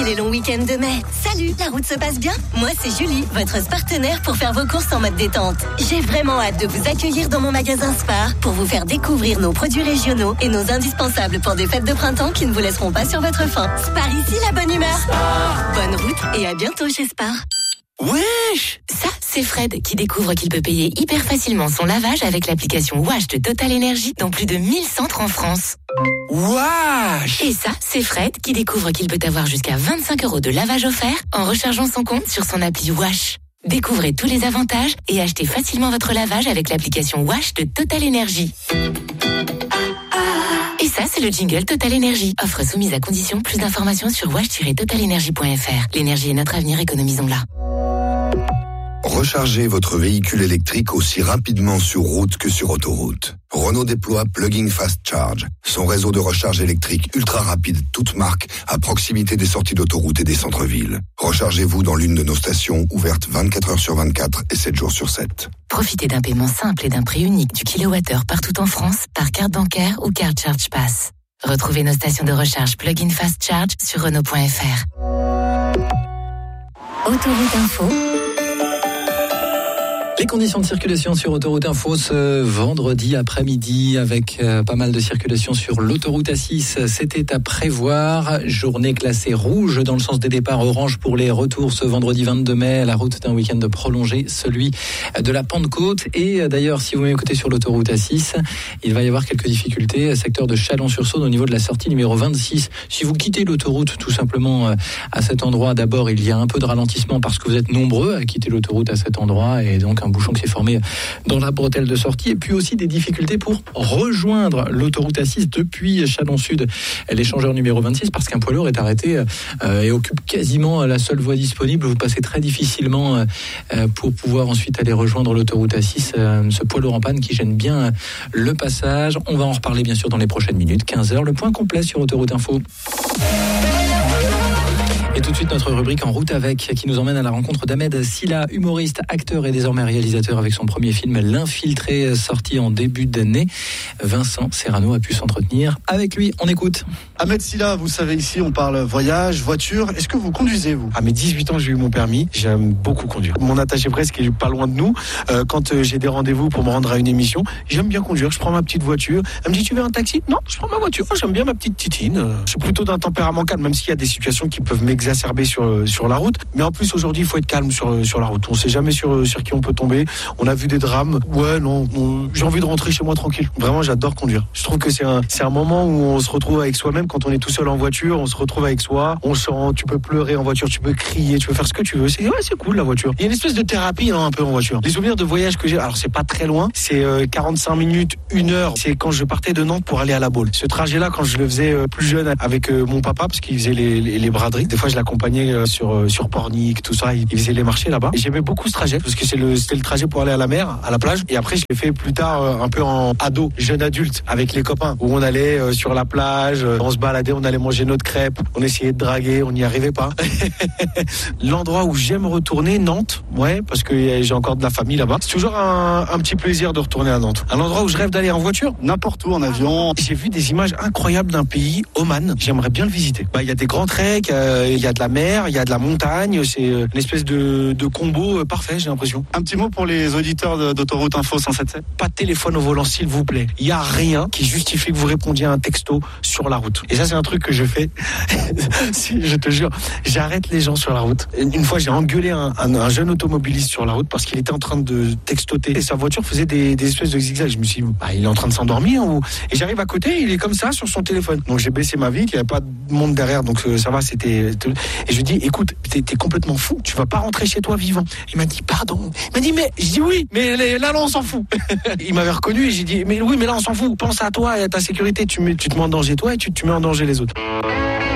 les longs week-ends de mai. Salut, la route se passe bien? Moi, c'est Julie, votre partenaire pour faire vos courses en mode détente. J'ai vraiment hâte de vous accueillir dans mon magasin Spar pour vous faire découvrir nos produits régionaux et nos indispensables pour des fêtes de printemps qui ne vous laisseront pas sur votre faim. Spar ici, la bonne humeur. Spar. Bonne route et à bientôt chez Spar. Wesh! Ça, c'est Fred qui découvre qu'il peut payer hyper facilement son lavage avec l'application Wash de Total Energy dans plus de 1000 centres en France. Wesh! Et ça, c'est Fred qui découvre qu'il peut avoir jusqu'à 25 € de lavage offert en rechargeant son compte sur son appli Wash. Découvrez tous les avantages et achetez facilement votre lavage avec l'application Wash de Total Energy. Et ça, c'est le jingle Total Energy. Offre soumise à condition. Plus d'informations sur wash-totalenergy.fr. L'énergie est notre avenir, économisons-la. Rechargez votre véhicule électrique aussi rapidement sur route que sur autoroute. Renault déploie Plug-in Fast Charge, son réseau de recharge électrique ultra rapide, toute marque, à proximité des sorties d'autoroute et des centres-villes. Rechargez-vous dans l'une de nos stations ouvertes 24 heures sur 24 et 7 jours sur 7. Profitez d'un paiement simple et d'un prix unique du kilowattheure partout en France par carte bancaire ou carte Charge Pass. Retrouvez nos stations de recharge Plug-in Fast Charge sur Renault.fr. Autoroute Info. Les conditions de circulation sur Autoroute Info ce vendredi après-midi avec pas mal de circulation sur l'autoroute A6. C'était à prévoir. Journée classée rouge dans le sens des départs, orange pour les retours ce vendredi 22 mai. La route d'un week-end prolongé, celui de la Pentecôte. Et d'ailleurs, si vous m'écoutez sur l'autoroute A6, il va y avoir quelques difficultés. Secteur de Chalon-sur-Saône au niveau de la sortie numéro 26. Si vous quittez l'autoroute tout simplement à cet endroit, d'abord il y a un peu de ralentissement parce que vous êtes nombreux à quitter l'autoroute à cet endroit et donc un bouchon qui s'est formé dans la bretelle de sortie, et puis aussi des difficultés pour rejoindre l'autoroute A6 depuis Chalon-Sud, l'échangeur numéro 26, parce qu'un poids lourd est arrêté et occupe quasiment la seule voie disponible. Vous passez très difficilement pour pouvoir ensuite aller rejoindre l'autoroute A6, ce poids lourd en panne qui gêne bien le passage. On va en reparler bien sûr dans les prochaines minutes. 15h, le point complet sur Autoroute Info. Et tout de suite, notre rubrique En route avec, qui nous emmène à la rencontre d'Ahmed Silla, humoriste, acteur et désormais réalisateur avec son premier film L'Infiltré, sorti en début d'année. Vincent Serrano a pu s'entretenir avec lui. On écoute. Ahmed Silla, vous savez, ici on parle voyage, voiture. Est-ce que vous conduisez, vous? À mes 18 ans, j'ai eu mon permis. J'aime beaucoup conduire. Mon attaché presse qui est pas loin de nous, quand j'ai des rendez-vous pour me rendre à une émission, j'aime bien conduire. Je prends ma petite voiture. Elle me dit, tu veux un taxi? Non, je prends ma voiture. J'aime bien ma petite titine. Je suis plutôt d'un tempérament calme, même s'il y a des situations qui peuvent m'exacerber sur la route. Mais en plus, aujourd'hui, il faut être calme sur la route. On sait jamais sur qui on peut tomber. On a vu des drames. Ouais, non, j'ai envie de rentrer chez moi tranquille. Vraiment, j'adore conduire. Je trouve que c'est un moment où on se retrouve avec soi-même. Quand on est tout seul en voiture, on se retrouve avec soi. On sent, tu peux pleurer en voiture, tu peux crier, tu peux faire ce que tu veux. C'est cool, la voiture. Il y a une espèce de thérapie, un peu en voiture. Les souvenirs de voyage que j'ai, alors c'est pas très loin, c'est 45 minutes, 1 heure. C'est quand je partais de Nantes pour aller à La Baule. Ce trajet-là, quand je le faisais plus jeune avec mon papa, parce qu'il faisait les braderies. Des fois, je l'accompagnais sur Pornic, tout ça. Il faisait les marchés là-bas. Et j'aimais beaucoup ce trajet parce que c'était le trajet pour aller à la mer, à la plage. Et après, je l'ai fait plus tard un peu en ado, jeune adulte, avec les copains, où on allait sur la plage, on se baladait, on allait manger notre crêpe, on essayait de draguer, on n'y arrivait pas. L'endroit où j'aime retourner, Nantes, ouais, parce que j'ai encore de la famille là-bas. C'est toujours un petit plaisir de retourner à Nantes. Un endroit où je rêve d'aller en voiture, n'importe où, en avion. J'ai vu des images incroyables d'un pays, Oman. J'aimerais bien le visiter. Il y a des grands treks, il y a de la mer, il y a de la montagne, c'est une espèce de combo parfait, j'ai l'impression. Un petit mot pour les auditeurs d'Autoroute Info 107.7. Pas de téléphone au volant, s'il vous plaît. Il n'y a rien qui justifie que vous répondiez à un texto sur la route. Et ça, c'est un truc que je fais. Si, je te jure, j'arrête les gens sur la route. Une fois, j'ai engueulé un jeune automobiliste sur la route parce qu'il était en train de textoter et sa voiture faisait des espèces de zigzags. Je me suis dit, il est en train de s'endormir et j'arrive à côté, il est comme ça sur son téléphone. Donc j'ai baissé ma vitre, il n'y avait pas de monde derrière, donc ça va, c'était... Et je lui dis, écoute, t'es complètement fou, tu vas pas rentrer chez toi vivant. Il m'a dit, pardon. Il m'a dit, mais, je dis oui, mais là, on s'en fout. Il m'avait reconnu et j'ai dit, mais oui, mais là, on s'en fout. Pense à toi et à ta sécurité, tu te mets en danger toi et tu te mets en danger les autres.